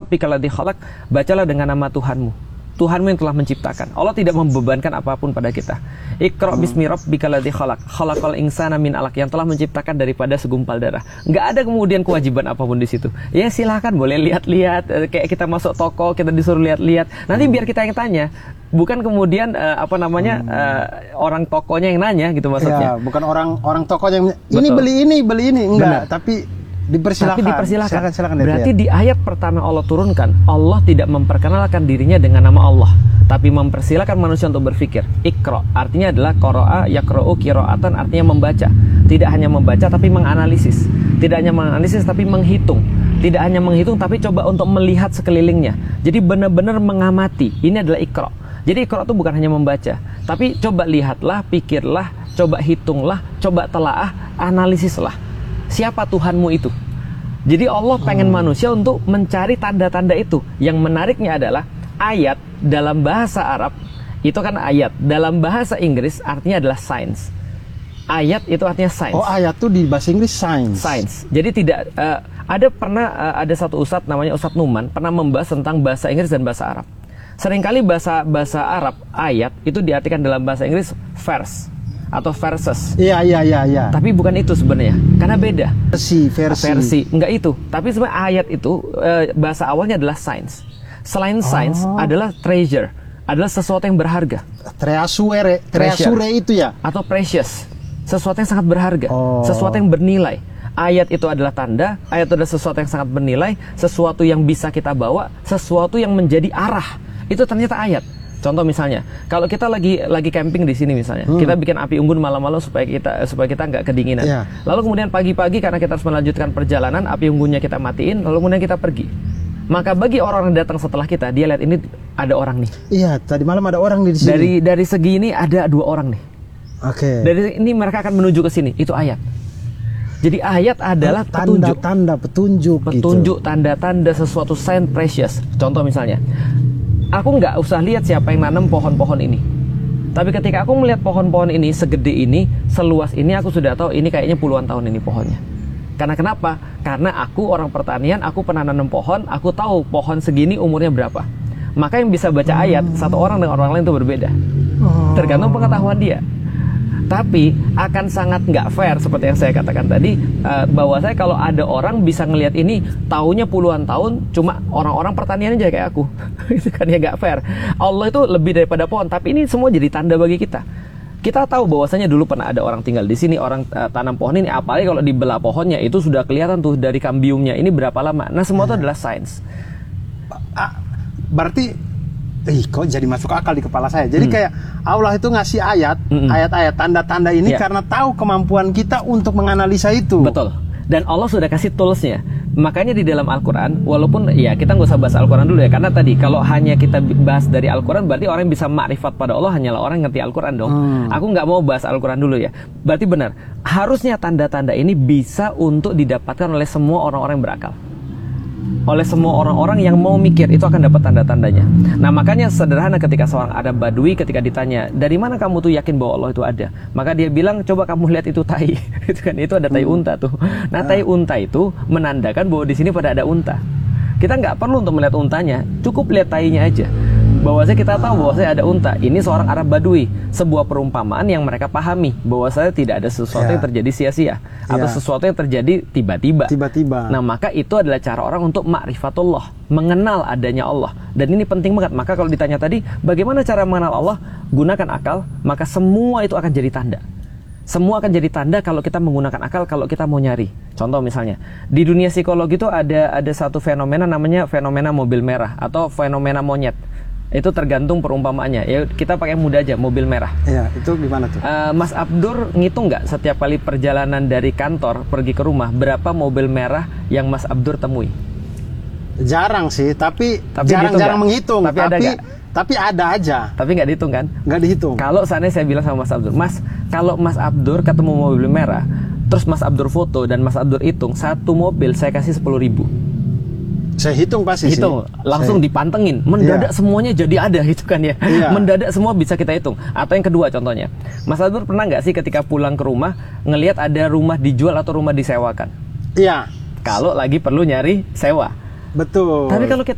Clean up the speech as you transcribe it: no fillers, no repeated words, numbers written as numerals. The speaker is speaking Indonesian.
rabbikal ladzi khalaq, bacalah dengan nama Tuhanmu. Tuhanmu yang telah menciptakan. Allah tidak membebankan apapun pada kita. Iqra bismi rabbikal ladzi khalaq, khalaqal insana min 'alaq, yang telah menciptakan daripada segumpal darah. Nggak ada kemudian kewajiban apapun di situ. Ya silahkan boleh lihat-lihat, kayak kita masuk toko kita disuruh lihat-lihat. Nanti biar kita yang tanya. Bukan kemudian orang tokonya yang nanya gitu maksudnya. Ya, bukan orang tokonya yang ini beli ini enggak, tapi dipersilakan. Silakan berarti di ayat pertama Allah turunkan, Allah tidak memperkenalkan dirinya dengan nama Allah, tapi mempersilakan manusia untuk berpikir. Iqra artinya adalah qara'a yaqra'u qira'atan, artinya membaca. Tidak hanya membaca tapi menganalisis. Tidak hanya menganalisis tapi menghitung. Tidak hanya menghitung tapi coba untuk melihat sekelilingnya. Jadi benar-benar mengamati. Ini adalah iqra. Jadi iqra itu bukan hanya membaca, tapi coba lihatlah, pikirlah, coba hitunglah, coba telaah, analisislah. Siapa Tuhanmu itu? Jadi Allah pengen manusia untuk mencari tanda-tanda itu. Yang menariknya adalah ayat dalam bahasa Arab itu kan ayat, dalam bahasa Inggris artinya adalah science. Ayat itu artinya science. Oh, ayat itu di bahasa Inggris science. Science. Jadi tidak ada satu ustadz namanya Ustadz Numan pernah membahas tentang bahasa Inggris dan bahasa Arab. Seringkali bahasa Arab ayat itu diartikan dalam bahasa Inggris verse atau verses. Iya. Tapi bukan itu sebenarnya, karena beda. Versi. Enggak itu. Tapi sebenarnya ayat itu bahasa awalnya adalah science. Selain science adalah treasure, adalah sesuatu yang berharga. Treasure itu ya. Atau precious, sesuatu yang sangat berharga, sesuatu yang bernilai. Ayat itu adalah tanda, ayat itu adalah sesuatu yang sangat bernilai, sesuatu yang bisa kita bawa, sesuatu yang menjadi arah. Itu ternyata ayat. Contoh misalnya, kalau kita lagi camping di sini misalnya, kita bikin api unggun malam-malam supaya kita nggak kedinginan. Yeah. Lalu kemudian pagi-pagi karena kita harus melanjutkan perjalanan, api unggunnya kita matiin, lalu kemudian kita pergi. Maka bagi orang yang datang setelah kita, dia lihat ini ada orang nih. Iya, tadi malam ada orang di sini. Dari segi ini ada 2 orang nih. Oke. Dari ini mereka akan menuju ke sini, itu ayat. Jadi ayat adalah petunjuk, tanda-tanda sesuatu sign precious. Contoh misalnya, aku nggak usah lihat siapa yang nanam pohon-pohon ini. Tapi ketika aku melihat pohon-pohon ini segede ini, seluas ini, aku sudah tahu ini kayaknya puluhan tahun ini pohonnya. Karena kenapa? Karena aku orang pertanian, aku pernah nanam pohon, aku tahu pohon segini umurnya berapa. Maka yang bisa baca ayat, satu orang dengan orang lain itu berbeda. Tergantung pengetahuan dia. Tapi akan sangat nggak fair seperti yang saya katakan tadi, bahwa saya kalau ada orang bisa ngelihat ini taunya puluhan tahun, cuma orang-orang pertanian aja kayak aku. Itu kan ya nggak fair. Allah itu lebih daripada pohon, tapi ini semua jadi tanda bagi kita. Kita tahu bahwasanya dulu pernah ada orang tinggal di sini, orang tanam pohon ini, apalagi kalau dibelah pohonnya itu sudah kelihatan tuh dari kambiumnya ini berapa lama. Nah semua itu adalah sains. Berarti kok jadi masuk akal di kepala saya. Jadi kayak Allah itu ngasih ayat-ayat, tanda-tanda ini karena tahu kemampuan kita untuk menganalisa itu. Betul. Dan Allah sudah kasih toolsnya. Makanya di dalam Al-Quran, walaupun ya kita nggak usah bahas Al-Quran dulu ya, karena tadi kalau hanya kita bahas dari Al-Quran, berarti orang yang bisa makrifat pada Allah hanyalah orang yang ngerti Al-Quran dong. Aku nggak mau bahas Al-Quran dulu ya. Berarti benar, harusnya tanda-tanda ini bisa untuk didapatkan oleh semua orang-orang yang berakal. Oleh semua orang-orang yang mau mikir, itu akan dapat tanda-tandanya. Nah makanya sederhana, ketika seorang Arab Badui ketika ditanya, dari mana kamu tuh yakin bahwa Allah itu ada? Maka dia bilang, coba kamu lihat itu tai. Itu ada tai unta tuh. Nah tai unta itu menandakan bahwa di sini pada ada unta. Kita nggak perlu untuk melihat untanya, cukup lihat tainya aja. Bahwasanya kita tahu bahwasanya ada unta. Ini seorang Arab Badui, sebuah perumpamaan yang mereka pahami bahwasanya tidak ada sesuatu yang terjadi sia-sia atau sesuatu yang terjadi tiba-tiba. Nah maka itu adalah cara orang untuk ma'rifatullah, mengenal adanya Allah. Dan ini penting banget. Maka kalau ditanya tadi, bagaimana cara mengenal Allah? Gunakan akal, maka semua itu akan jadi tanda. Semua akan jadi tanda kalau kita menggunakan akal, kalau kita mau nyari. Contoh misalnya, di dunia psikologi itu ada satu fenomena namanya fenomena mobil merah atau fenomena monyet. Itu tergantung perumpamaannya. Ya kita pakai mudah aja, mobil merah. Iya, itu gimana tuh? Mas Abdur ngitung nggak setiap kali perjalanan dari kantor pergi ke rumah, berapa mobil merah yang Mas Abdur temui? Jarang sih, tapi jarang menghitung. Tapi ada aja. Tapi nggak dihitung kan? Nggak dihitung. Kalau seandainya saya bilang sama Mas Abdur, Mas, kalau Mas Abdur ketemu mobil merah, terus Mas Abdur foto dan Mas Abdur hitung, satu mobil saya kasih 10.000. Saya hitung pasti hitung, langsung dipantengin, mendadak semuanya jadi ada gitu kan ya. Mendadak semua bisa kita hitung. Atau yang kedua contohnya, Mas Abdur pernah nggak sih ketika pulang ke rumah ngelihat ada rumah dijual atau rumah disewakan? Iya. Kalau lagi perlu nyari sewa. Betul. Tapi kalau kita